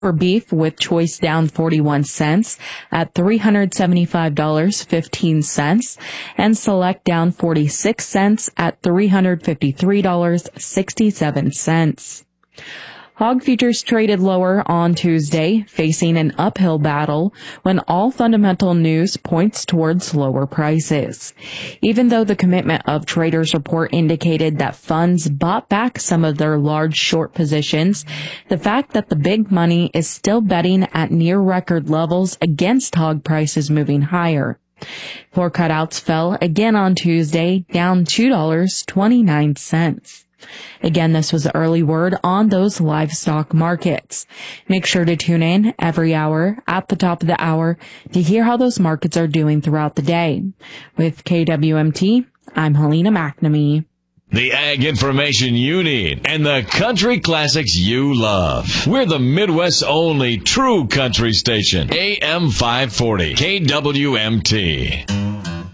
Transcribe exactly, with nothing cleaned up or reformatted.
For beef, with choice down forty-one cents at three hundred seventy-five dollars and fifteen cents, and select down forty-six cents at three hundred fifty-three dollars and sixty-seven cents. Hog futures traded lower on Tuesday, facing an uphill battle when all fundamental news points towards lower prices. Even though the Commitment of Traders report indicated that funds bought back some of their large short positions, the fact that the big money is still betting at near record levels against hog prices moving higher. Pork cutouts fell again on Tuesday, down two dollars and twenty-nine cents. Again, this was the early word on those livestock markets. Make sure to tune in every hour at the top of the hour to hear how those markets are doing throughout the day. With K W M T, I'm Helena McNamee. The ag information you need and the country classics you love. We're the Midwest's only true country station. A M five forty, K W M T.